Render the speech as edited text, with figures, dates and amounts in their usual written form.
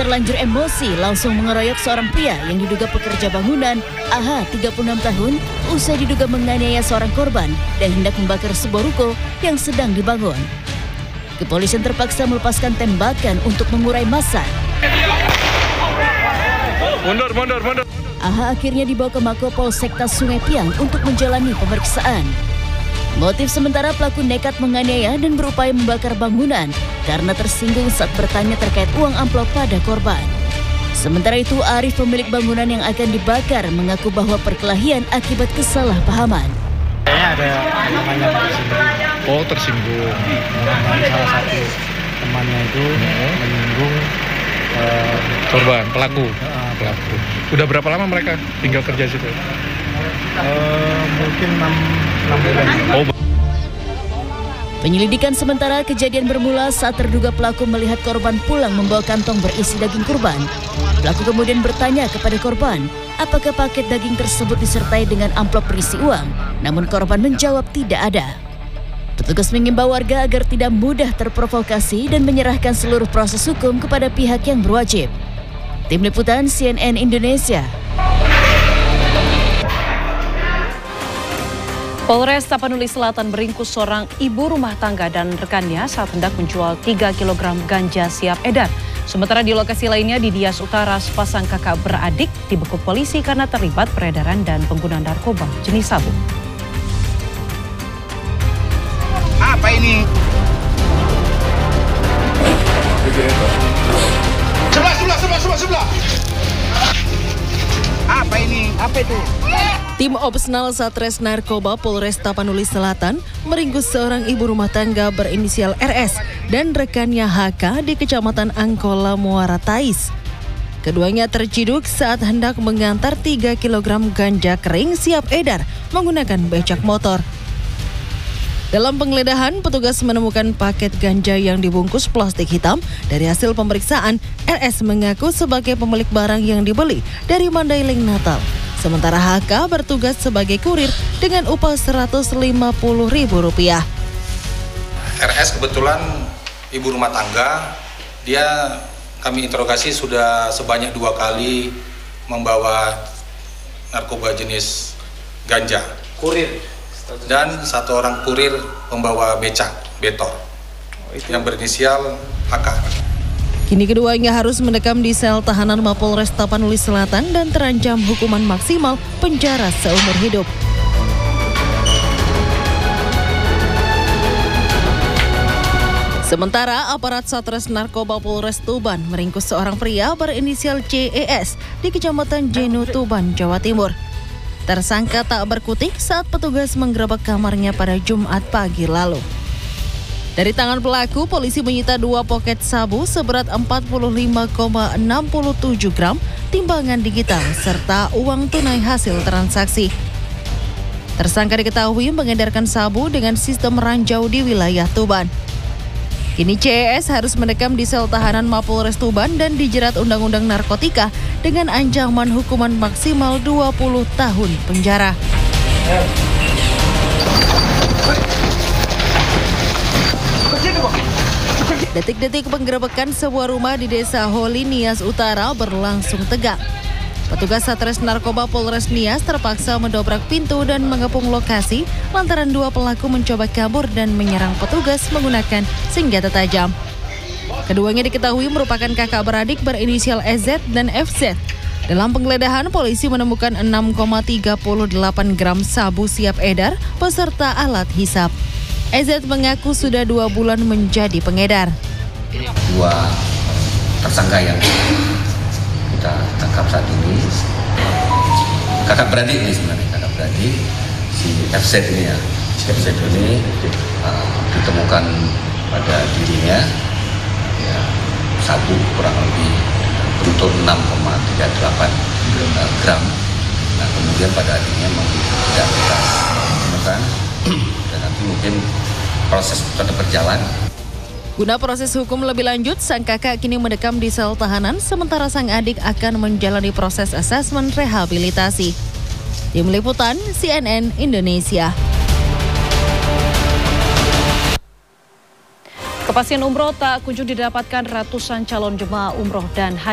terlanjur emosi langsung mengeroyok seorang pria yang diduga pekerja bangunan, AH 36 tahun, usai diduga menganiaya seorang korban dan hendak membakar sebuah ruko yang sedang dibangun. Kepolisian terpaksa melepaskan tembakan untuk mengurai massa. Mundur. AH akhirnya dibawa ke Mako Polsekta Sungai Piang untuk menjalani pemeriksaan. Motif sementara pelaku nekat menganiaya dan berupaya membakar bangunan karena tersinggung saat bertanya terkait uang amplop pada korban. Sementara itu, Arif, pemilik bangunan yang akan dibakar, mengaku bahwa perkelahian akibat kesalahpahaman. Kayaknya ada namanya tersinggung. Oh, tersinggung. Salah satu temannya itu menyinggung Korban, pelaku. Udah berapa lama mereka tinggal kerja situ? mungkin 6 bulan. Oh. Penyelidikan sementara kejadian bermula saat terduga pelaku melihat korban pulang membawa kantong berisi daging kurban. Pelaku kemudian bertanya kepada korban, apakah paket daging tersebut disertai dengan amplop berisi uang? Namun korban menjawab tidak ada. Petugas mengimbau warga agar tidak mudah terprovokasi dan menyerahkan seluruh proses hukum kepada pihak yang berwajib. Tim Liputan CNN Indonesia. Polres Tapanuli Selatan meringkus seorang ibu rumah tangga dan rekannya saat hendak menjual 3 kg ganja siap edar. Sementara di lokasi lainnya di Dias Utara, sepasang kakak beradik dibekuk polisi karena terlibat peredaran dan penggunaan narkoba jenis sabu. Apa ini? Sebelah. Apa ini? Apa itu? Tim Opsnal Satres Narkoba Polres Tapanuli Selatan meringkus seorang ibu rumah tangga berinisial RS dan rekannya HK di Kecamatan Angkola, Muara Tais. Keduanya terciduk saat hendak mengantar 3 kg ganja kering siap edar menggunakan becak motor. Dalam penggeledahan, petugas menemukan paket ganja yang dibungkus plastik hitam. Dari hasil pemeriksaan, RS mengaku sebagai pemilik barang yang dibeli dari Mandailing, Natal. Sementara HK bertugas sebagai kurir dengan upah Rp150.000. RS kebetulan ibu rumah tangga, dia kami interogasi sudah sebanyak 2 kali membawa narkoba jenis ganja. Kurir. Dan 1 orang kurir membawa becak betor yang berinisial HK. Kini keduanya harus mendekam di sel tahanan Mapolres Tapanuli Selatan dan terancam hukuman maksimal penjara seumur hidup. Sementara aparat Satres Narkoba Polres Tuban meringkus seorang pria berinisial CES di Kecamatan Jenu, Tuban, Jawa Timur. Tersangka tak berkutik saat petugas menggerebek kamarnya pada Jumat pagi lalu. Dari tangan pelaku, polisi menyita 2 poket sabu seberat 45,67 gram, timbangan digital, serta uang tunai hasil transaksi. Tersangka diketahui mengedarkan sabu dengan sistem ranjau di wilayah Tuban. Kini CES harus mendekam di sel tahanan Mapolres Tuban dan dijerat Undang-Undang Narkotika dengan ancaman hukuman maksimal 20 tahun penjara. Detik-detik penggerebekan sebuah rumah di Desa Holi, Nias Utara berlangsung tegang. Petugas Satres Narkoba Polres Nias terpaksa mendobrak pintu dan mengepung lokasi lantaran 2 pelaku mencoba kabur dan menyerang petugas menggunakan senjata tajam. Keduanya diketahui merupakan kakak beradik berinisial EZ dan FZ. Dalam penggeledahan, polisi menemukan 6,38 gram sabu siap edar beserta alat hisap. EZ mengaku sudah 2 bulan menjadi pengedar. 2 tersangka yang kita tangkap saat ini, kakak beradik ini sebenarnya, kakak beradik si FZ ini ya. FZ ini ditemukan pada dirinya ya, sabu kurang lebih beruntur 6,38 gram. Nah, kemudian pada akhirnya tidak kita temukan dan nanti mungkin proses tetap berjalan. Guna proses hukum lebih lanjut, sang kakak kini mendekam di sel tahanan, sementara sang adik akan menjalani proses asesmen rehabilitasi. Tim Liputan CNN Indonesia. Kepastian umroh tak kunjung didapatkan ratusan calon jemaah umroh dan haji.